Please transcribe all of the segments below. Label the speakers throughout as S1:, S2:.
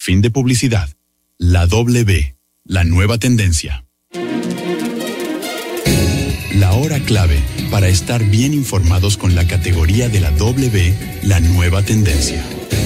S1: Fin de publicidad. La W, la nueva tendencia. La hora clave para estar bien informados con la categoría de la W, la nueva tendencia.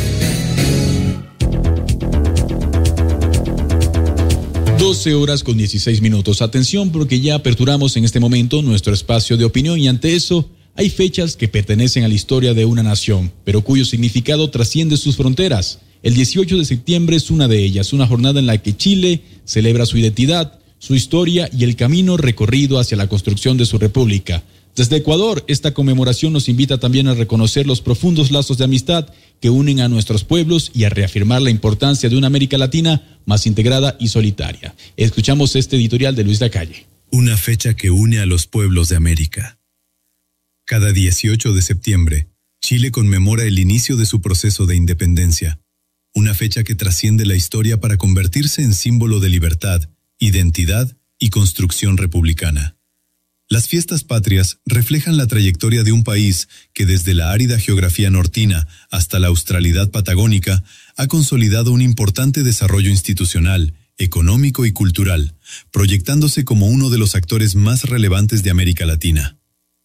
S2: (12:16). Atención, porque ya aperturamos en este momento nuestro espacio de opinión y ante eso hay fechas que pertenecen a la historia de una nación, pero cuyo significado trasciende sus fronteras. El 18 de septiembre es una de ellas, una jornada en la que Chile celebra su identidad, su historia y el camino recorrido hacia la construcción de su república. Desde Ecuador, esta conmemoración nos invita también a reconocer los profundos lazos de amistad que unen a nuestros pueblos y a reafirmar la importancia de una América Latina más integrada y solidaria. Escuchamos este editorial de Luis Lacalle.
S3: Una fecha que une a los pueblos de América. Cada 18 de septiembre, Chile conmemora el inicio de su proceso de independencia. Una fecha que trasciende la historia para convertirse en símbolo de libertad, identidad y construcción republicana. Las fiestas patrias reflejan la trayectoria de un país que desde la árida geografía nortina hasta la australidad patagónica ha consolidado un importante desarrollo institucional, económico y cultural, proyectándose como uno de los actores más relevantes de América Latina.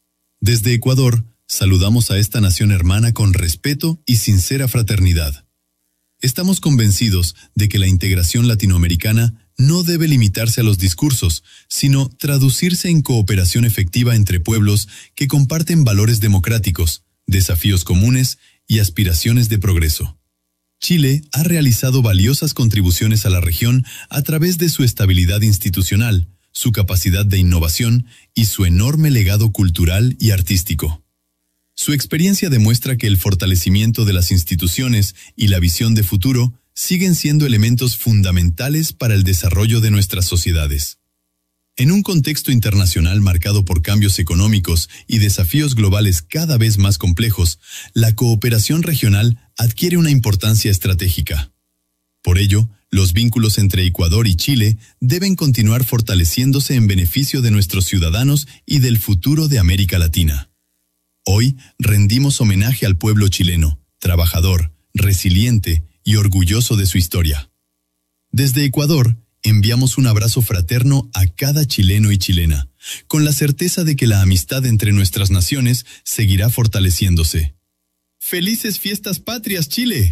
S3: Desde Ecuador, saludamos a esta nación hermana con respeto y sincera fraternidad. Estamos convencidos de que la integración latinoamericana no debe limitarse a los discursos, sino traducirse en cooperación efectiva entre pueblos que comparten valores democráticos, desafíos comunes y aspiraciones de progreso. Chile ha realizado valiosas contribuciones a la región a través de su estabilidad institucional, su capacidad de innovación y su enorme legado cultural y artístico. Su experiencia demuestra que el fortalecimiento de las instituciones y la visión de futuro siguen siendo elementos fundamentales para el desarrollo de nuestras sociedades. En un contexto internacional marcado por cambios económicos y desafíos globales cada vez más complejos, la cooperación regional adquiere una importancia estratégica. Por ello, los vínculos entre Ecuador y Chile deben continuar fortaleciéndose en beneficio de nuestros ciudadanos y del futuro de América Latina. Hoy rendimos homenaje al pueblo chileno, trabajador, resiliente y orgulloso de su historia. Desde Ecuador, enviamos un abrazo fraterno a cada chileno y chilena, con la certeza de que la amistad entre nuestras naciones seguirá fortaleciéndose. ¡Felices Fiestas Patrias, Chile!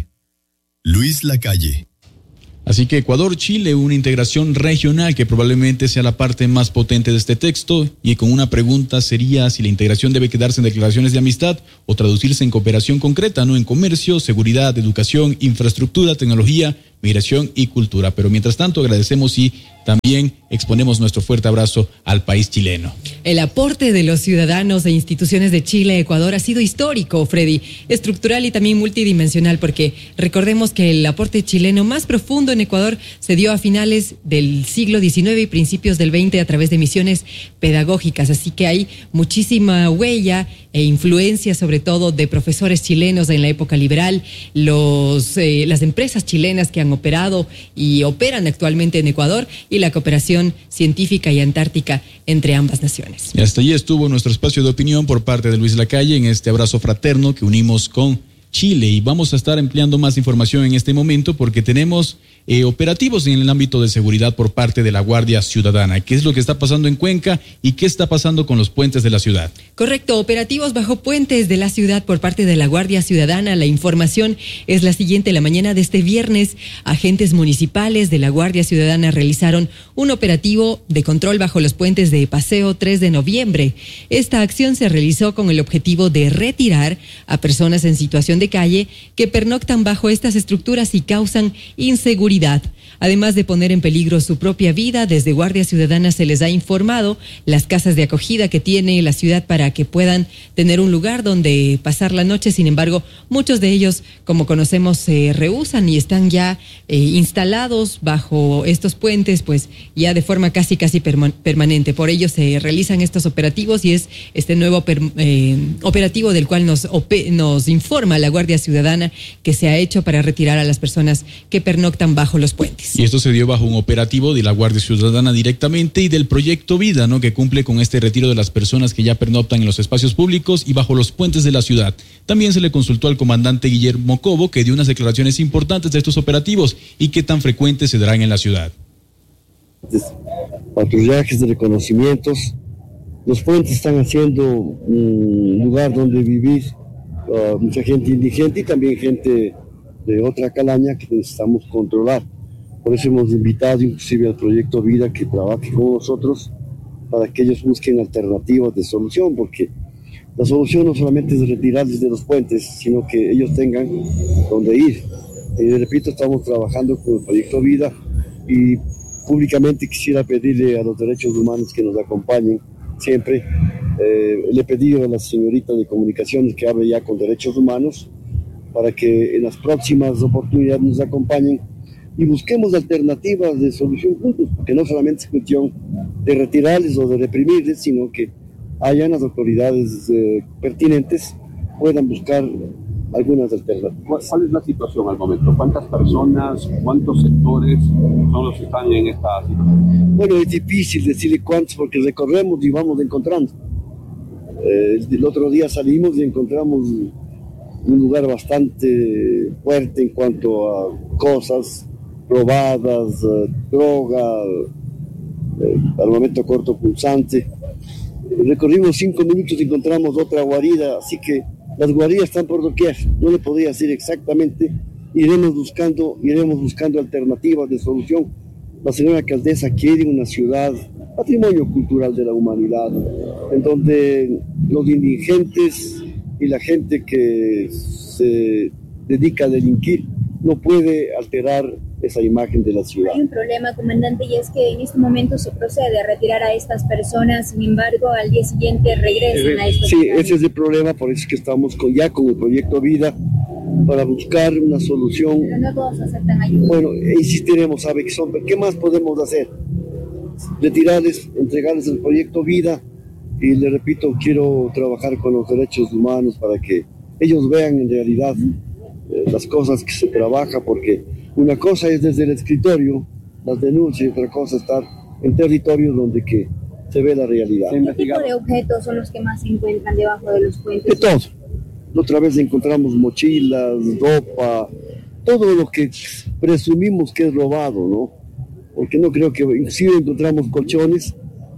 S3: Luis Lacalle.
S2: Así que Ecuador-Chile, una integración regional que probablemente sea la parte más potente de este texto, y con una pregunta sería si la integración debe quedarse en declaraciones de amistad o traducirse en cooperación concreta, ¿no? En comercio, seguridad, educación, infraestructura, tecnología, migración y cultura. Pero mientras tanto agradecemos y también exponemos nuestro fuerte abrazo al país chileno.
S4: El aporte de los ciudadanos e instituciones de Chile a Ecuador ha sido histórico, Freddy, estructural y también multidimensional, porque recordemos que el aporte chileno más profundo en Ecuador se dio a finales del siglo XIX y principios del XX a través de misiones pedagógicas, así que hay muchísima huella e influencia, sobre todo de profesores chilenos en la época liberal, las empresas chilenas que han operado y operan actualmente en Ecuador, y la cooperación científica y antártica entre ambas naciones.
S2: Y hasta allí estuvo nuestro espacio de opinión por parte de Luis Lacalle en este abrazo fraterno que unimos con Chile, y vamos a estar empleando más información en este momento porque tenemos operativos en el ámbito de seguridad por parte de la Guardia Ciudadana. ¿Qué es lo que está pasando en Cuenca y qué está pasando con los puentes de la ciudad?
S4: Correcto, operativos bajo puentes de la ciudad por parte de la Guardia Ciudadana. La información es la siguiente. La mañana de este viernes, agentes municipales de la Guardia Ciudadana realizaron un operativo de control bajo los puentes de Paseo 3 de noviembre. Esta acción se realizó con el objetivo de retirar a personas en situación de calle que pernoctan bajo estas estructuras y causan inseguridad. Además de poner en peligro su propia vida, desde Guardia Ciudadana se les ha informado las casas de acogida que tiene la ciudad para que puedan tener un lugar donde pasar la noche. Sin embargo, muchos de ellos, como conocemos, se rehúsan y están ya instalados bajo estos puentes, pues ya de forma casi permanente. Por ello se realizan estos operativos y es este nuevo operativo del cual nos informa la la Guardia Ciudadana que se ha hecho para retirar a las personas que pernoctan bajo los puentes.
S2: Y esto se dio bajo un operativo de la Guardia Ciudadana directamente y del proyecto Vida, ¿no?, que cumple con este retiro de las personas que ya pernoctan en los espacios públicos y bajo los puentes de la ciudad. También se le consultó al comandante Guillermo Cobo, que dio unas declaraciones importantes de estos operativos y qué tan frecuentes se darán en la ciudad.
S5: Patrullajes de reconocimientos. Los puentes están haciendo un lugar donde vivir mucha gente indigente y también gente de otra calaña que necesitamos controlar. Por eso hemos invitado inclusive al proyecto Vida que trabaje con nosotros para que ellos busquen alternativas de solución, porque la solución no solamente es retirarles de los puentes, sino que ellos tengan donde ir. Y repito, estamos trabajando con el proyecto Vida y públicamente quisiera pedirle a los derechos humanos que nos acompañen siempre. Le he pedido a la señorita de comunicaciones que hable ya con derechos humanos para que en las próximas oportunidades nos acompañen y busquemos alternativas de solución juntos, porque no solamente es cuestión de retirarles o de reprimirles, sino que hayan las autoridades pertinentes puedan buscar algunas alternativas.
S6: ¿Cuál es la situación al momento? ¿Cuántas personas, cuántos sectores son los que están en esta situación?
S5: Bueno, es difícil decirle cuántos porque recorremos y vamos encontrando. El otro día salimos y encontramos un lugar bastante fuerte en cuanto a cosas robadas, droga, armamento cortopulsante. Recorrimos 5 minutos y encontramos otra guarida, así que las guaridas están por doquier. No le podría decir exactamente. Iremos buscando alternativas de solución. La señora alcaldesa quiere una ciudad, patrimonio cultural de la humanidad, en donde los indigentes y la gente que se dedica a delinquir no puede alterar esa imagen de la ciudad.
S7: Hay un problema, comandante, y es que en este momento se procede a retirar a estas personas, sin embargo, al día siguiente regresan a estos lugares.
S5: Ese es el problema, por eso es que estamos ya con el proyecto Vida para buscar una solución.
S7: Pero no todos aceptan ayuda.
S5: Bueno, insistiremos, ¿sabe qué son? ¿Qué más podemos hacer? Retirarles, entregarles el proyecto Vida y le repito, quiero trabajar con los derechos humanos para que ellos vean en realidad las cosas que se trabaja, porque una cosa es desde el escritorio, las denuncias, y otra cosa es estar en territorios donde que se ve la realidad.
S7: ¿Qué tipo de objetos son los que más se encuentran debajo de los puentes?
S5: De todo. Otra vez encontramos mochilas, ropa, todo lo que presumimos que es robado, ¿no? Porque no creo que, inclusive encontramos colchones,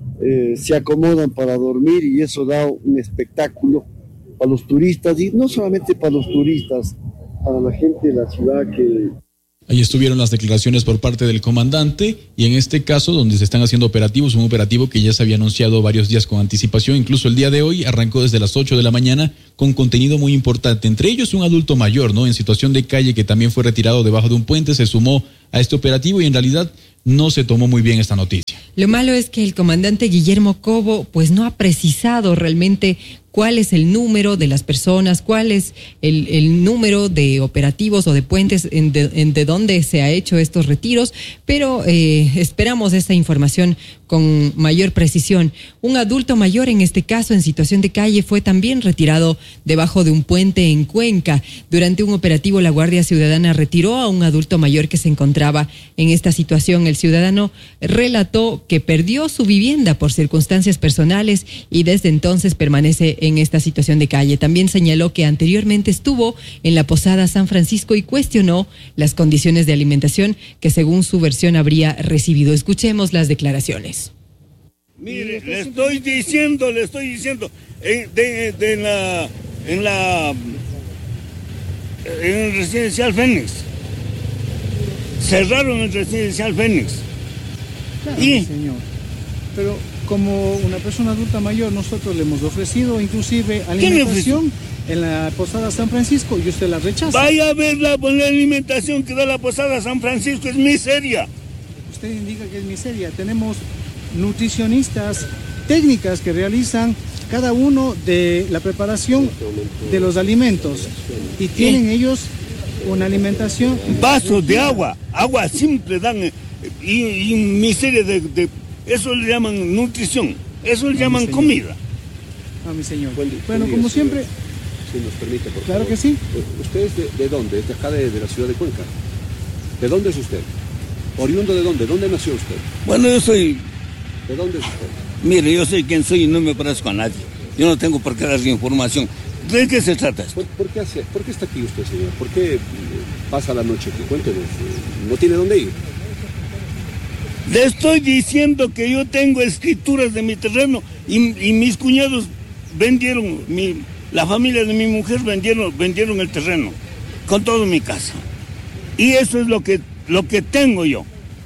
S5: se acomodan para dormir y eso da un espectáculo para los turistas y no solamente para los turistas, para la gente de la ciudad que...
S2: Ahí estuvieron las declaraciones por parte del comandante y en este caso donde se están haciendo operativos, un operativo que ya se había anunciado varios días con anticipación, incluso el día de hoy arrancó desde las 8 de la mañana con contenido muy importante, entre ellos un adulto mayor, ¿no?, en situación de calle que también fue retirado debajo de un puente, se sumó a este operativo y en realidad no se tomó muy bien esta noticia.
S4: Lo malo es que el comandante Guillermo Cobo pues no ha precisado realmente cuál es el número de las personas, cuál es el número de operativos o de puentes de dónde se ha hecho estos retiros, pero esperamos esta información con mayor precisión. Un adulto mayor, en este caso en situación de calle, fue también retirado debajo de un puente en Cuenca. Durante un operativo, la Guardia Ciudadana retiró a un adulto mayor que se encontraba en esta situación. El ciudadano relató que perdió su vivienda por circunstancias personales y desde entonces permanece en esta situación de calle. También señaló que anteriormente estuvo en la Posada San Francisco y cuestionó las condiciones de alimentación que según su versión habría recibido. Escuchemos las declaraciones.
S8: Mire, le estoy diciendo, en el residencial Fénix. Cerraron el residencial Fénix.
S9: Claro, señor. Pero como una persona adulta mayor, nosotros le hemos ofrecido inclusive alimentación en la Posada San Francisco y usted la rechaza.
S8: Vaya a ver la alimentación que da la Posada San Francisco, es miseria.
S9: Usted indica que es miseria. Tenemos nutricionistas técnicas que realizan cada uno de la preparación de los alimentos y tienen ellos una alimentación.
S8: Vasos de agua simple dan y miseria de eso le llaman nutrición, eso le llaman comida.
S9: Mi señor. Bueno, como siempre,
S6: Si nos permite, por favor.
S9: Claro que sí.
S6: ¿Usted es de dónde? ¿Es de acá de la ciudad de Cuenca? ¿De dónde es usted? ¿Oriundo de dónde? ¿Dónde nació usted?
S8: Bueno, yo soy...
S6: ¿De dónde es usted?
S8: Mire, yo soy quien soy y no me parezco a nadie. Yo no tengo por qué dar información. ¿De qué se trata esto?
S6: ¿Por qué está aquí usted, señor? ¿Por qué pasa la noche aquí? Cuéntenos. ¿No tiene dónde ir?
S8: Le estoy diciendo que yo tengo escrituras de mi terreno y mis cuñados vendieron, la familia de mi mujer vendieron el terreno con todo mi casa. Y eso es lo que tengo yo.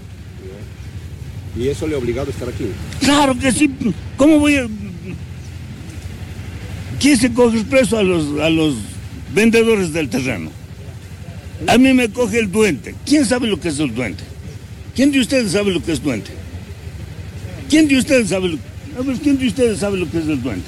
S6: ¿Y eso le ha obligado a estar aquí?
S8: Claro que sí. ¿Cómo voy a...? ¿Quién se coge preso a los vendedores del terreno? A mí me coge el duende. ¿Quién sabe lo que es el duende? ¿Quién de ustedes sabe lo que es duende? ¿Quién de ustedes sabe lo que es el duende?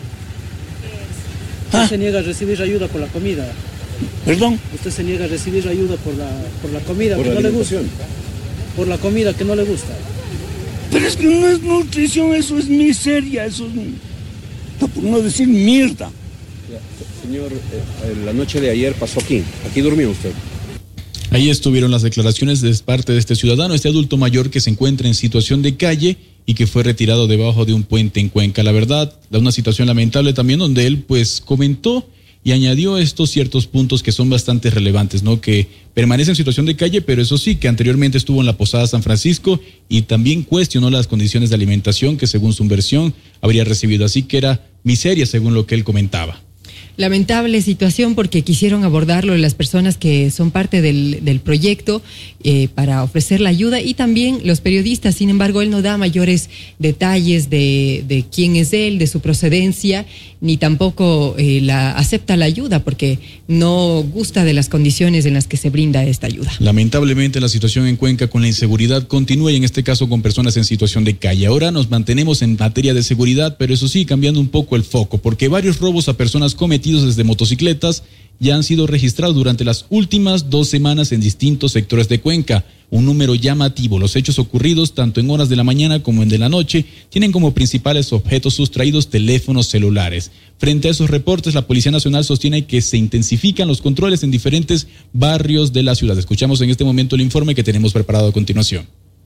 S10: Usted se niega a recibir ayuda por la comida.
S8: ¿Perdón?
S10: Usted se niega a recibir ayuda por la comida
S6: que no le gusta.
S10: Por la comida que no le gusta.
S8: Pero es que no es nutrición, eso es miseria, eso es, por no decir mierda.
S6: Señor, la noche de ayer pasó aquí durmió usted.
S2: Ahí estuvieron las declaraciones de parte de este ciudadano, este adulto mayor que se encuentra en situación de calle y que fue retirado debajo de un puente en Cuenca. La verdad, da una situación lamentable también donde él pues comentó y añadió estos ciertos puntos que son bastante relevantes, ¿no? Que permanece en situación de calle, pero eso sí, que anteriormente estuvo en la Posada San Francisco y también cuestionó las condiciones de alimentación que según su versión habría recibido. Así que era miseria según lo que él comentaba.
S4: Lamentable situación porque quisieron abordarlo las personas que son parte del proyecto para ofrecer la ayuda y también los periodistas. Sin embargo, él no da mayores detalles de quién es él, de su procedencia, ni tampoco acepta la ayuda porque no gusta de las condiciones en las que se brinda esta ayuda.
S2: Lamentablemente la situación en Cuenca con la inseguridad continúa y en este caso con personas en situación de calle. Ahora nos mantenemos en materia de seguridad, pero eso sí, cambiando un poco el foco, porque varios robos a personas cometidos desde motocicletas ya han sido registrados durante las últimas 2 semanas en distintos sectores de Cuenca. Un número llamativo. Los hechos ocurridos tanto en horas de la mañana como en de la noche tienen como principales objetos sustraídos teléfonos celulares. Frente a esos reportes, la Policía Nacional sostiene que se intensifican los controles en diferentes barrios de la ciudad. Escuchamos en este momento el informe que tenemos preparado a continuación.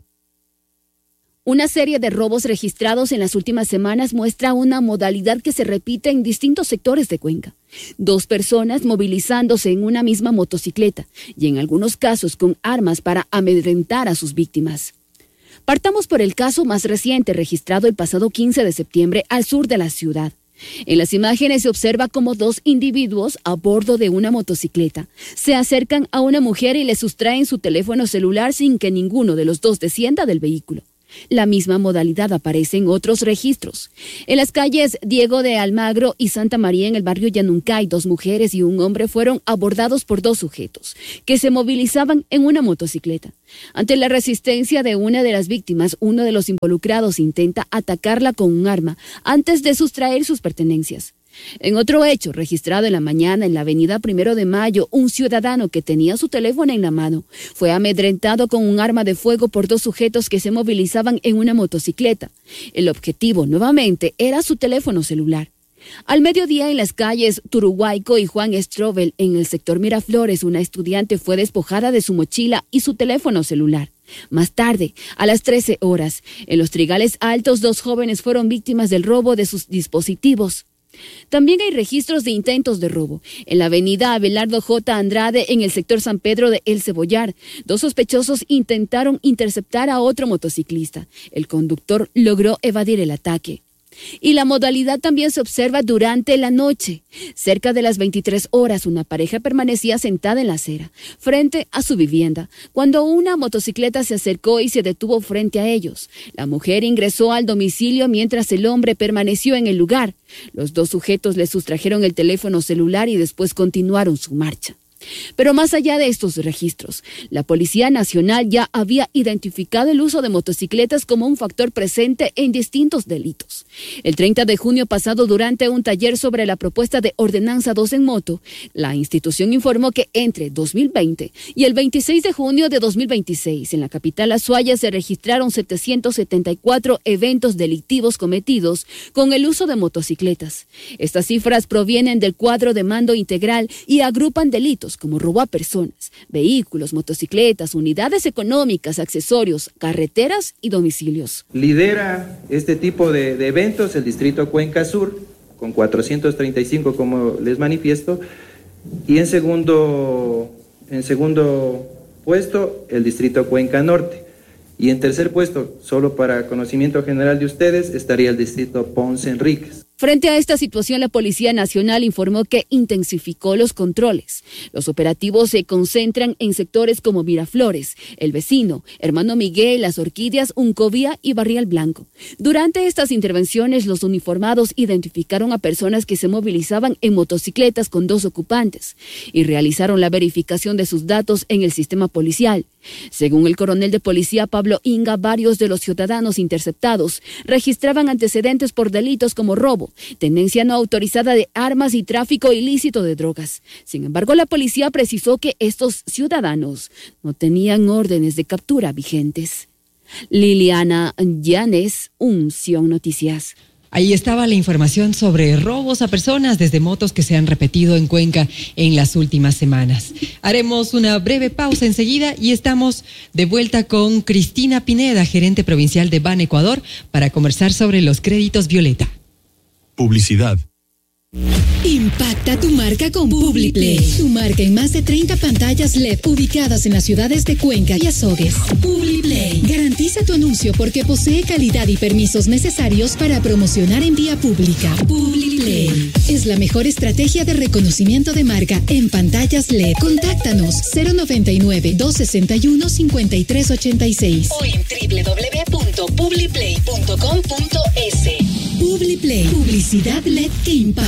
S11: Una serie de robos registrados en las últimas semanas muestra una modalidad que se repite en distintos sectores de Cuenca. 2 personas movilizándose en una misma motocicleta y en algunos casos con armas para amedrentar a sus víctimas. Partamos por el caso más reciente registrado el pasado 15 de septiembre al sur de la ciudad. En las imágenes se observa cómo 2 individuos a bordo de una motocicleta se acercan a una mujer y le sustraen su teléfono celular sin que ninguno de los 2 descienda del vehículo. La misma modalidad aparece en otros registros. En las calles Diego de Almagro y Santa María en el barrio Yanuncay, 2 mujeres y un hombre fueron abordados por 2 sujetos que se movilizaban en una motocicleta. Ante la resistencia de una de las víctimas, uno de los involucrados intenta atacarla con un arma antes de sustraer sus pertenencias. En otro hecho, registrado en la mañana en la avenida 1 de Mayo, un ciudadano que tenía su teléfono en la mano fue amedrentado con un arma de fuego por 2 sujetos que se movilizaban en una motocicleta. El objetivo, nuevamente, era su teléfono celular. Al mediodía, en las calles Turuhuayco y Juan Strobel, en el sector Miraflores, una estudiante fue despojada de su mochila y su teléfono celular. Más tarde, a las 13 horas, en los Trigales Altos, 2 jóvenes fueron víctimas del robo de sus dispositivos. También hay registros de intentos de robo. En la avenida Abelardo J. Andrade, en el sector San Pedro de El Cebollar, 2 sospechosos intentaron interceptar a otro motociclista. El conductor logró evadir el ataque. Y la modalidad también se observa durante la noche. Cerca de las 23 horas, una pareja permanecía sentada en la acera, frente a su vivienda, cuando una motocicleta se acercó y se detuvo frente a ellos. La mujer ingresó al domicilio mientras el hombre permaneció en el lugar. Los 2 sujetos le sustrajeron el teléfono celular y después continuaron su marcha. Pero más allá de estos registros, la Policía Nacional ya había identificado el uso de motocicletas como un factor presente en distintos delitos. El 30 de junio pasado, durante un taller sobre la propuesta de Ordenanza 2 en moto, la institución informó que entre 2020 y el 26 de junio de 2026, en la capital Azuaya se registraron 774 eventos delictivos cometidos con el uso de motocicletas. Estas cifras provienen del cuadro de mando integral y agrupan delitos como robo a personas, vehículos, motocicletas, unidades económicas, accesorios, carreteras y domicilios.
S12: Lidera este tipo de eventos el Distrito Cuenca Sur, con 435, como les manifiesto, y en segundo puesto el Distrito Cuenca Norte. Y en tercer puesto, solo para conocimiento general de ustedes, estaría el Distrito Ponce Enríquez.
S11: Frente a esta situación, la Policía Nacional informó que intensificó los controles. Los operativos se concentran en sectores como Miraflores, El Vecino, Hermano Miguel, Las Orquídeas, Uncovía y Barrial Blanco. Durante estas intervenciones, los uniformados identificaron a personas que se movilizaban en motocicletas con 2 ocupantes y realizaron la verificación de sus datos en el sistema policial. Según el coronel de policía Pablo Inga, varios de los ciudadanos interceptados registraban antecedentes por delitos como robo, tenencia no autorizada de armas y tráfico ilícito de drogas. Sin embargo, la policía precisó que estos ciudadanos no tenían órdenes de captura vigentes. Liliana Llanes, Unción Noticias.
S4: Ahí estaba la información sobre robos a personas desde motos que se han repetido en Cuenca en las últimas semanas. Haremos una breve pausa enseguida y estamos de vuelta con Cristina Pineda, gerente provincial de Ban Ecuador, para conversar sobre los créditos Violeta.
S1: Publicidad.
S13: Impacta tu marca con Publiplay. Tu marca en más de 30 pantallas LED ubicadas en las ciudades de Cuenca y Azogues. Publiplay. Garantiza tu anuncio porque posee calidad y permisos necesarios para promocionar en vía pública. Publiplay es la mejor estrategia de reconocimiento de marca en pantallas LED. Contáctanos 099-261-5386 o en www.publiplay.com.es. Publiplay. Publicidad LED que impacta.